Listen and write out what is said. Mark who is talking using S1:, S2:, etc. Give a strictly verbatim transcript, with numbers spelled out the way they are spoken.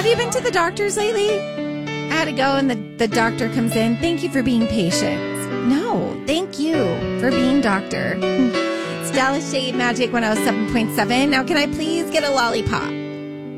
S1: you been to the doctors lately? I had to go and the, the doctor comes in. Thank you for being patient. No, thank you for being doctor. It's Dallas Shade Magic one oh seven point seven. Now, can I please get a lollipop?